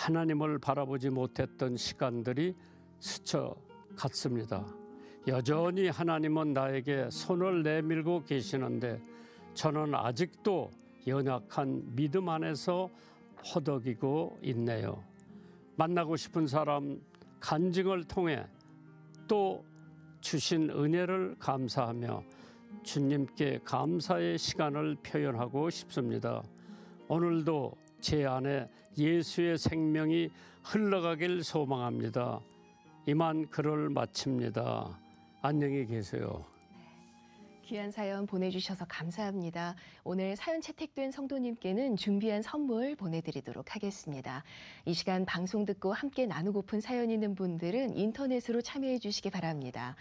하나님을 바라보지 못했던 시간들이 스쳐갔습니다. 여전히 하나님은 나에게 손을 내밀고 계시는데 저는 아직도 연약한 믿음 안에서 허덕이고 있네요. 만나고 싶은 사람 간증을 통해 또 주신 은혜를 감사하며 주님께 감사의 시간을 표현하고 싶습니다. 오늘도 제 안에 예수의 생명이 흘러가길 소망합니다. 이만 글을 마칩니다. 안녕히 계세요. 귀한 사연 보내주셔서 감사합니다. 오늘 사연 채택된 성도님께는 준비한 선물 보내드리도록 하겠습니다. 이 시간 방송 듣고 함께 나누고픈 사연 있는 분들은 인터넷으로 참여해 주시기 바랍니다.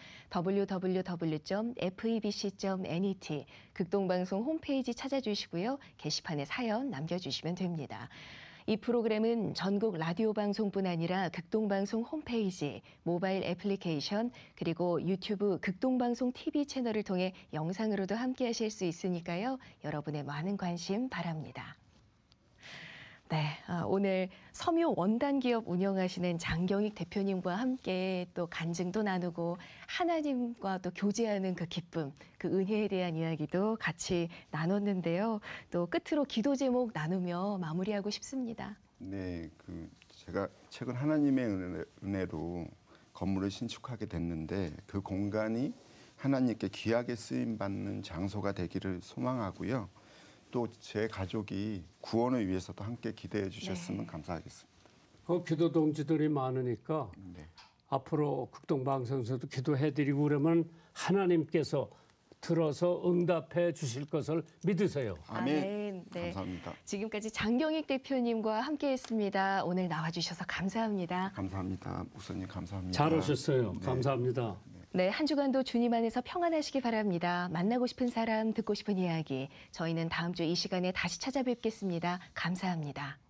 www.febc.net 극동방송 홈페이지 찾아주시고요. 게시판에 사연 남겨주시면 됩니다. 이 프로그램은 전국 라디오 방송뿐 아니라 극동방송 홈페이지, 모바일 애플리케이션, 그리고 유튜브 극동방송 TV 채널을 통해 영상으로도 함께 하실 수 있으니까요. 여러분의 많은 관심 바랍니다. 네, 오늘 섬유 원단기업 운영하시는 장경익 대표님과 함께 또 간증도 나누고 하나님과 또 교제하는 그 기쁨, 그 은혜에 대한 이야기도 같이 나눴는데요. 또 끝으로 기도 제목 나누며 마무리하고 싶습니다. 네, 제가 최근 하나님의 은혜로 건물을 신축하게 됐는데 그 공간이 하나님께 귀하게 쓰임 받는 장소가 되기를 소망하고요. 또 제 가족이 구원을 위해서도 함께 기도해 주셨으면 감사하겠습니다. 기도 동지들이 많으니까 앞으로 극동방송에서도 기도해드리고 그러면 하나님께서 들어서 응답해 주실 것을 믿으세요. 아멘. 네. 감사합니다. 지금까지 장경익 대표님과 함께했습니다. 오늘 나와주셔서 감사합니다. 감사합니다. 목사님 감사합니다. 잘 오셨어요. 감사합니다. 네, 한 주간도 주님 안에서 평안하시기 바랍니다. 만나고 싶은 사람, 듣고 싶은 이야기. 저희는 다음 주 이 시간에 다시 찾아뵙겠습니다. 감사합니다.